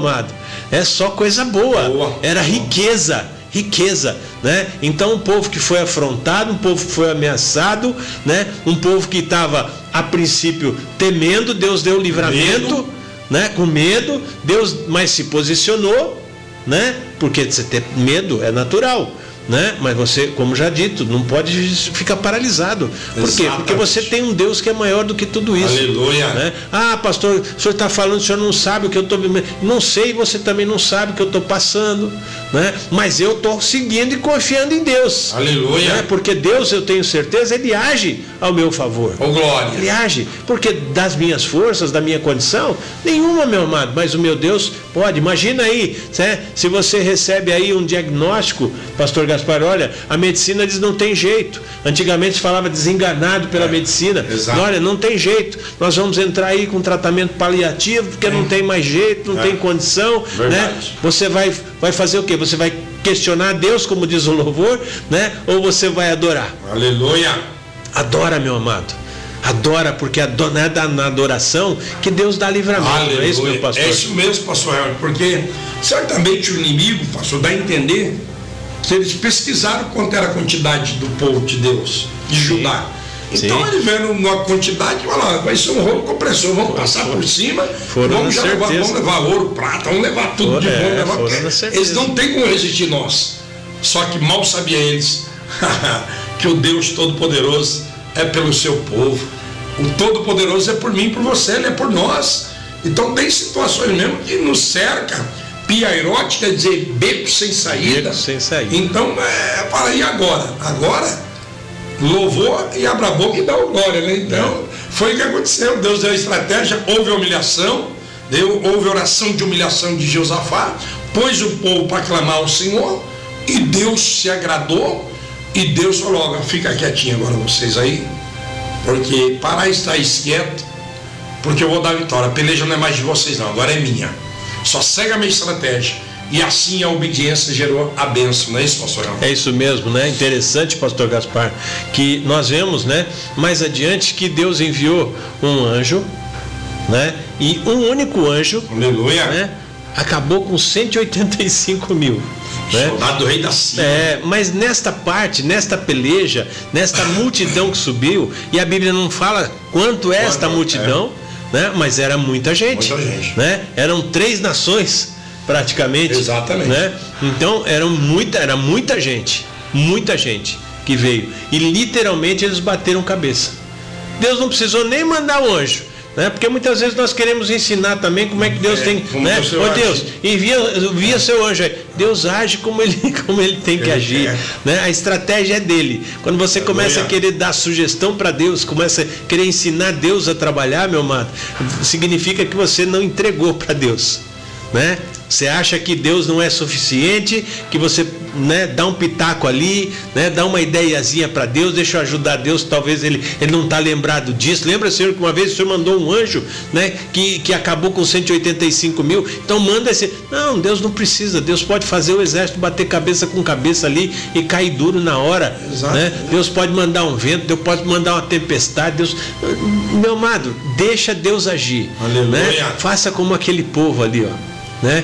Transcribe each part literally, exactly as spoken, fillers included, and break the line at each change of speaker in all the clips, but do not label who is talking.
amado, é só coisa boa,
boa.
Era riqueza, riqueza, né? Então um povo que foi afrontado, um povo que foi ameaçado, né? Um povo que estava a princípio temendo, Deus deu livramento, medo. Né? Com medo, Deus mas se posicionou, né? Porque você ter medo é natural, né? Mas você, como já dito, não pode ficar paralisado. Por quê? Porque você tem um Deus que é maior do que tudo isso.
Aleluia.
Né? Ah, pastor, o senhor está falando, o senhor não sabe o que eu estou vivendo. Não sei, você também não sabe o que eu estou passando, né? Mas eu estou seguindo e confiando em Deus.
Aleluia.
Né? Porque Deus, eu tenho certeza, Ele age ao meu favor.
Oh, glória.
Ele age, porque das minhas forças, da minha condição, nenhuma, meu amado, mas o meu Deus pode. Imagina aí, né? Se você recebe aí um diagnóstico, pastor Gaspar, olha, a medicina diz não tem jeito. Antigamente se falava desenganado pela é, medicina.
Exato.
Olha, não tem jeito. Nós vamos entrar aí com tratamento paliativo, porque é. não tem mais jeito, não é. tem condição. Né? Você vai, vai fazer o quê? Você vai questionar Deus, como diz o louvor, né? Ou você vai adorar?
Aleluia.
Adora, meu amado. Adora, porque não é na adoração que Deus dá livramento.
Aleluia.
É isso, meu pastor?
É isso mesmo, pastor Helder, porque certamente o inimigo, pastor, dá a entender que eles pesquisaram quanto era a quantidade do povo de Deus, de Sim. Judá. Então Sim. ele vendo uma quantidade, fala, vai ser um rolo compressor, vamos passar por cima, vamos, já levar, vamos levar ouro, prata, vamos levar tudo de bom, é, levar... Eles não têm como resistir nós. Só que mal sabia eles que o Deus Todo-Poderoso é pelo seu povo. O Todo-Poderoso é por mim, por você, Ele é por nós. Então tem situações mesmo que nos cerca. Piairote quer dizer beco sem saída.
Beco sem saída.
Então, é, para e agora? Agora, louvor e abra a boca e dá o glória, né? Então, é. foi o que aconteceu. Deus deu a estratégia, houve humilhação, deu, houve oração de humilhação de Josafá, pôs o povo para clamar ao Senhor, e Deus se agradou, e Deus falou, olha, fica quietinho agora vocês aí, porque para estar quieto, porque eu vou dar a vitória. A peleja não é mais de vocês não, agora é minha. Só segue a minha estratégia. E assim a obediência gerou a bênção, não é isso, pastor?
É isso mesmo, né? Interessante, pastor Gaspar, que nós vemos, né, mais adiante que Deus enviou um anjo, né? E um único anjo,
aleluia,
né, acabou com cento e oitenta e cinco mil. Né?
Soldado do rei da Síria.
É, mas nesta parte, nesta peleja, nesta multidão que subiu, e a Bíblia não fala quanto é esta multidão, é. né? Mas era muita gente,
muita gente.
Né? Eram três nações praticamente.
Exatamente.
Né? Então eram muita, era muita gente, muita gente que veio. E literalmente eles bateram cabeça. Deus não precisou nem mandar o anjo. Né? Porque muitas vezes nós queremos ensinar também como é que Deus é, tem, né? Ô Deus, envia, envia seu anjo aí. Deus age como ele, como ele tem que ele agir, né? A estratégia é dele. Quando você começa a querer dar sugestão para Deus, começa a querer ensinar Deus a trabalhar, meu amado, significa que você não entregou para Deus, né? Você acha que Deus não é suficiente, que você, né, dá um pitaco ali, né, dá uma ideiazinha para Deus, deixa eu ajudar Deus, talvez ele, ele não está lembrado disso. Lembra, Senhor, que uma vez o Senhor mandou um anjo, né, que, que acabou com cento e oitenta e cinco mil, então manda esse... Não, Deus não precisa, Deus pode fazer o exército bater cabeça com cabeça ali e cair duro na hora, né? Deus pode mandar um vento, Deus pode mandar uma tempestade, Deus... Meu amado, deixa Deus agir.
Aleluia.
Né? Faça como aquele povo ali, ó. Né?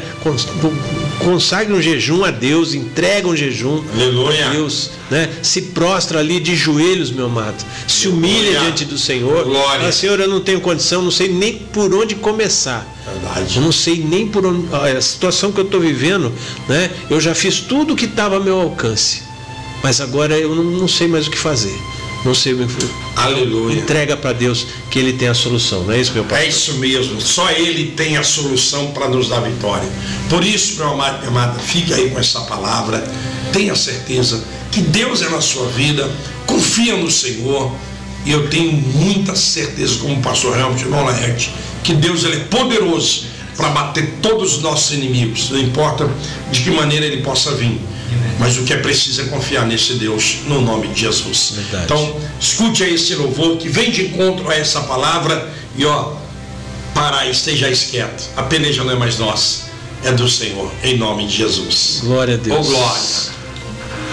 Consagre um jejum a Deus, entrega um jejum
Aleluia.
a Deus, né? Se prostra ali de joelhos, meu amado, se humilha Glória. diante do Senhor.
Glória.
Fala, Senhor, eu não tenho condição, não sei nem por onde começar.
Verdade.
Eu não sei nem por onde. A situação que eu estou vivendo, né? Eu já fiz tudo o que estava ao meu alcance, mas agora eu não, não sei mais o que fazer. Não sei, meu filho.
Aleluia.
Entrega para Deus que Ele tem a solução, não é isso, meu pai?
É isso mesmo, só Ele tem a solução para nos dar vitória. Por isso, meu amado, minha amada, fique aí com essa palavra, tenha certeza que Deus é na sua vida, confia no Senhor, e eu tenho muita certeza, como o pastor Helmut Nollaert, que Deus ele é poderoso para bater todos os nossos inimigos, não importa de que maneira ele possa vir. Mas o que é preciso é confiar nesse Deus, no nome de Jesus.
Verdade.
Então, escute aí esse louvor que vem de encontro a essa palavra e ó, para estejais quieto. A peleja não é mais nossa, é do Senhor, em nome de Jesus.
Glória a Deus.
Oh, glória.